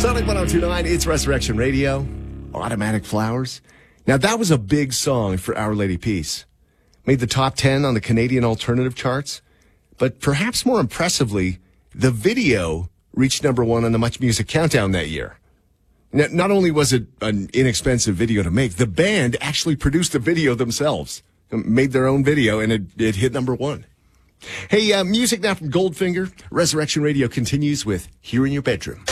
Sonic 102.9, it's Resurrection Radio. Automatic Flowers. Now, that was a big song for Our Lady Peace. Made the top 10 on the Canadian alternative charts. But perhaps more impressively, the video reached number 1 on the Much Music Countdown that year. Now, not only was it an inexpensive video to make, the band actually produced the video themselves. Made their own video, and it hit number 1. Hey, music now from Goldfinger. Resurrection Radio continues with Here in Your Bedroom.